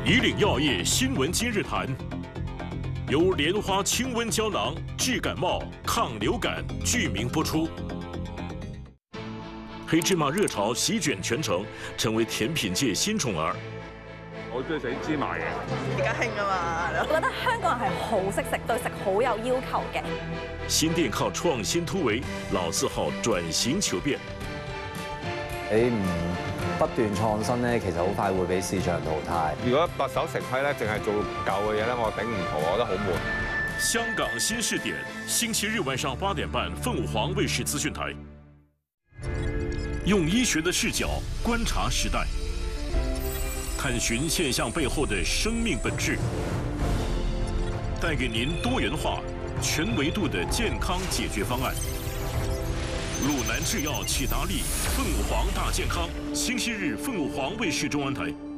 以岭药业新闻今日谈，由莲花清瘟胶囊治感冒、抗流感剧名播出。黑芝麻熱炒席捲全城，成為甜品界新寵兒。 我中意食芝麻嘢。 而家興啊嘛， 我覺得香港人係好識食，對食好有要求嘅。 新店靠創新突圍，老字號轉型求變。 你唔不斷創新咧，其實好快會俾市場淘汰。 如果白手食批咧，淨係做舊嘅嘢咧，我頂唔住，我覺得好悶。 香港新視點，星期日晚上8點半，鳳凰衛視資訊台。用醫學的視角觀察時代，探尋現象背後的生命本質，帶給您多元化、全維度的健康解決方案。魯南製藥啟達利，鳳凰大健康，星期日鳳凰衛視中文台。